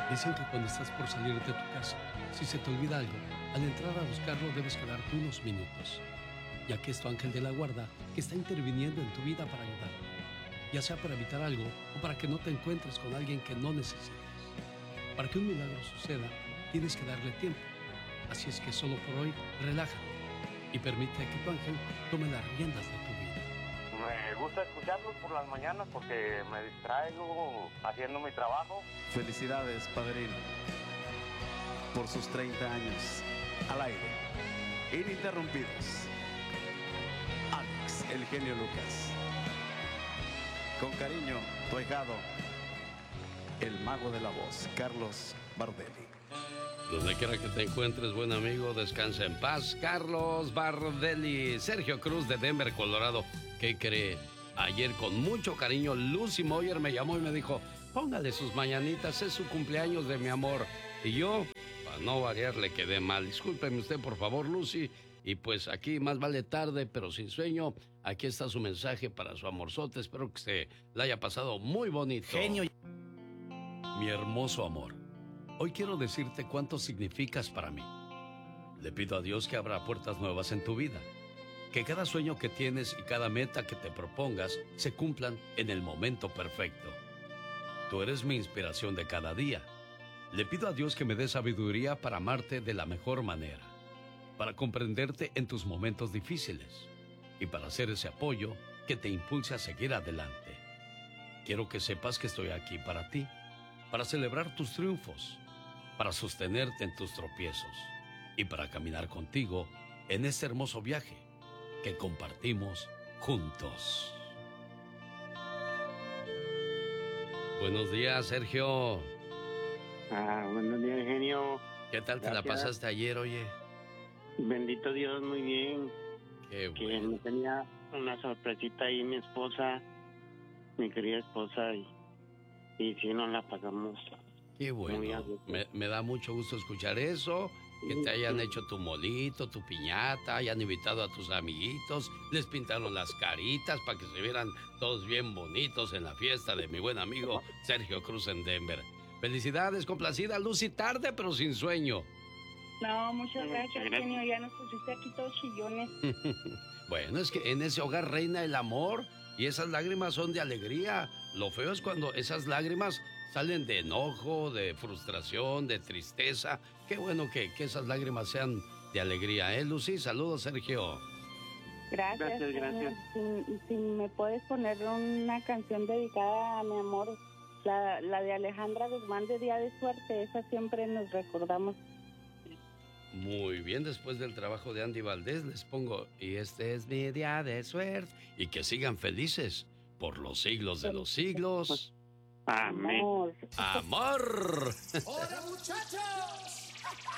Dicen que cuando estás por salir de tu casa, si se te olvida algo, al entrar a buscarlo debes quedarte unos minutos, ya que es tu ángel de la guarda que está interviniendo en tu vida para ayudarte, ya sea para evitar algo o para que no te encuentres con alguien que no necesites. Para que un milagro suceda, tienes que darle tiempo. Así es que solo por hoy, relájate y permite que tu ángel tome las riendas de tu vida. Me gusta escucharlos por las mañanas porque me distraigo haciendo mi trabajo. Felicidades, padrino, por sus 30 años al aire, ininterrumpidos. Alex, el genio Lucas. Con cariño, tu ahijado, el mago de la voz, Carlos Bardelli. Donde quiera que te encuentres, buen amigo, descansa en paz. Carlos Bardelli. Sergio Cruz de Denver, Colorado. ¿Qué cree? Ayer con mucho cariño Lucy Moyer me llamó y me dijo, póngale sus mañanitas, es su cumpleaños de mi amor. Y yo, para no variar, le quedé mal. Discúlpeme usted, por favor, Lucy. Y pues aquí más vale tarde, pero sin sueño. Aquí está su mensaje para su amorzote. Espero que se la haya pasado muy bonito. Genio. Mi hermoso amor, hoy quiero decirte cuánto significas para mí. Le pido a Dios que abra puertas nuevas en tu vida. Que cada sueño que tienes y cada meta que te propongas se cumplan en el momento perfecto. Tú eres mi inspiración de cada día. Le pido a Dios que me dé sabiduría para amarte de la mejor manera, para comprenderte en tus momentos difíciles y para ser ese apoyo que te impulse a seguir adelante. Quiero que sepas que estoy aquí para ti, para celebrar tus triunfos, para sostenerte en tus tropiezos y para caminar contigo en este hermoso viaje que compartimos juntos. Buenos días, Sergio. Buenos días, genio. ¿Qué tal te la Gracias. pasaste ayer, oye? Bendito Dios, muy bien. Qué Que bueno. me tenía una sorpresita ahí mi esposa, mi querida esposa, y sí nos la pasamos. Qué Muy bueno. bien. Me da mucho gusto escuchar eso. Que te hayan hecho tu molito, tu piñata, hayan invitado a tus amiguitos, les pintaron las caritas para que se vieran todos bien bonitos en la fiesta de mi buen amigo Sergio Cruz en Denver. Felicidades, complacida, Lucy, tarde pero sin sueño. No, muchas gracias, gracias. genio. Ya nos pusiste aquí todos chillones. Bueno, es que en ese hogar reina el amor y esas lágrimas son de alegría. Lo feo es cuando esas lágrimas salen de enojo, de frustración, de tristeza. Qué bueno que esas lágrimas sean de alegría, ¿eh, Lucy? Saludos, Sergio. Gracias. Gracias. Si me puedes poner una canción dedicada a mi amor, la de Alejandra Guzmán de Día de Suerte, esa siempre nos recordamos. Muy bien, después del trabajo de Andy Valdés les pongo y este es mi día de suerte y que sigan felices por los siglos de los siglos. Amén. Amor. ¡Amor! ¡Hola, muchachos!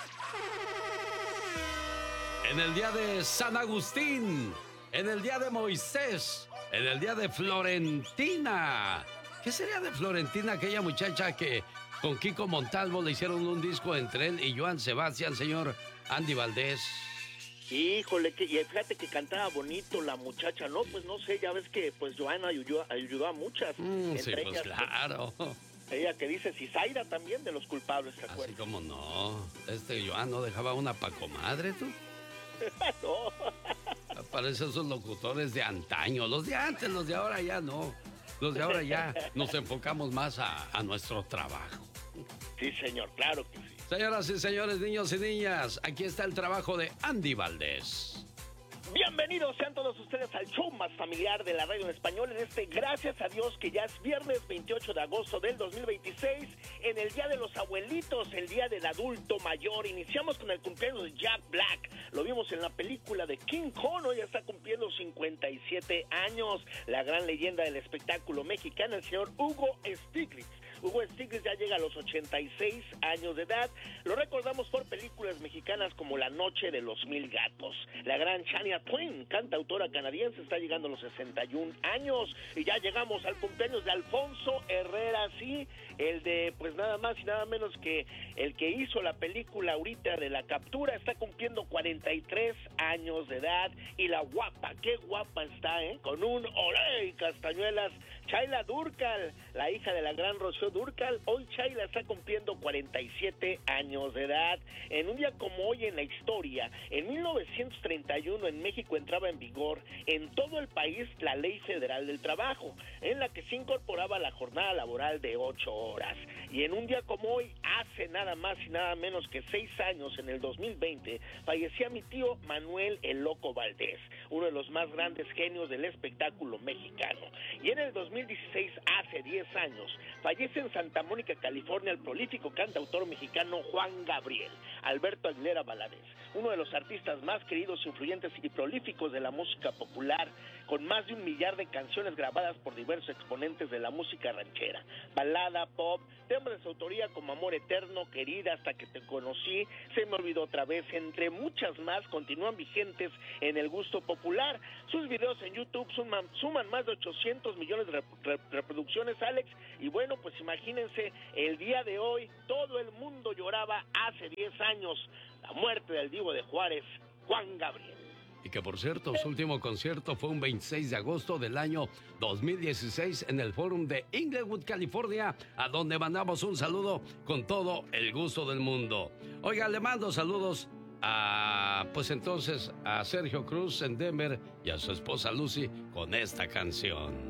En el día de San Agustín, en el día de Moisés, en el día de Florentina. ¿Qué sería de Florentina, aquella muchacha que con Kiko Montalvo le hicieron un disco entre él y Joan Sebastián, señor Andy Valdés? Híjole, y fíjate que cantaba bonito la muchacha, ¿no? Pues no sé, ya ves que pues Joana ayudó a muchas. Sí, entre pues ellas, claro. Ella que dice Cizaira también de los culpables, ¿te Así acuerdas? como no. Joan no dejaba una pa' comadre, tú. No. Parecen esos locutores de antaño. Los de antes, los de ahora ya no. Los de ahora ya nos enfocamos más a nuestro trabajo. Sí, señor, claro que sí. Señoras y señores, niños y niñas, aquí está el trabajo de Andy Valdés. Bienvenidos sean todos ustedes al show más familiar de la radio en español en este, gracias a Dios, que ya es viernes 28 de agosto del 2026, en el Día de los Abuelitos, el Día del Adulto Mayor. Iniciamos con el cumpleaños de Jack Black, lo vimos en la película de King Kong, hoy está cumpliendo 57 años, la gran leyenda del espectáculo mexicano, el señor Hugo Stiglitz. Hugo Stiglitz ya llega a los 86 años de edad. Lo recordamos por películas mexicanas como La Noche de los Mil Gatos. La gran Shania Twain, cantautora canadiense, está llegando a los 61 años. Y ya llegamos al cumpleaños de Alfonso Herrera, sí, el de, pues nada más y nada menos que el que hizo la película ahorita de La Captura, está cumpliendo 43 años de edad. Y la guapa, qué guapa está, con un olé y castañuelas, Chayla Durcal, la hija de la gran Rocío Durcal, hoy fecha y la está cumpliendo 47 años de edad. En un día como hoy en la historia, en 1931 en México entraba en vigor en todo el país la Ley Federal del Trabajo, en la que se incorporaba la jornada laboral de 8 horas. Y en un día como hoy, hace nada más y nada menos que 6 años, en el 2020, fallecía mi tío Manuel el Loco Valdés, uno de los más grandes genios del espectáculo mexicano. Y en el 2016, hace 10 años, fallece en Santa Mónica, California, el prolífico cantautor mexicano Juan Gabriel Alberto Aguilera Valadez, uno de los artistas más queridos, influyentes y prolíficos de la música popular, con más de 1 millar de canciones grabadas por diversos exponentes de la música ranchera, balada, pop, temas de su autoría como Amor Eterno, Querida, Hasta que te conocí, Se me olvidó otra vez, entre muchas más, continúan vigentes en el gusto popular. Sus videos en YouTube suman más de 800 millones de reproducciones, Alex, y bueno, pues imagínense, el día de hoy todo el mundo lloraba hace 10 años la muerte del Divo de Juárez, Juan Gabriel. Y que, por cierto, su último concierto fue un 26 de agosto del año 2016 en el Forum de Inglewood, California, a donde mandamos un saludo con todo el gusto del mundo. Oiga, le mando saludos a Sergio Cruz en Denver y a su esposa Lucy con esta canción.